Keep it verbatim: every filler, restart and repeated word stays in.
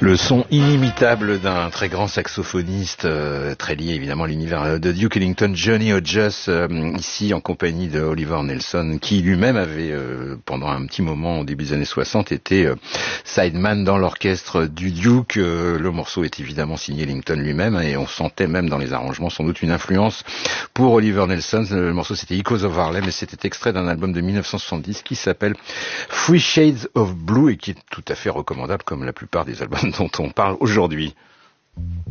Le son inimitable d'un très grand saxophoniste, euh, très lié évidemment à l'univers de Duke Ellington, Johnny Hodges, euh, ici en compagnie de Oliver Nelson, qui lui-même avait, euh, pendant un petit moment au début des années soixante, été euh, sideman dans l'orchestre du Duke. Euh, le morceau est évidemment signé Ellington lui-même, et on sentait même dans les arrangements sans doute une influence pour Oliver Nelson. Le morceau c'était Echoes of Harlem, et c'était extrait d'un album de mille neuf cent soixante-dix qui s'appelle Three Shades of Blue, et qui est tout à fait recommandable comme la plupart des albums dont on parle aujourd'hui.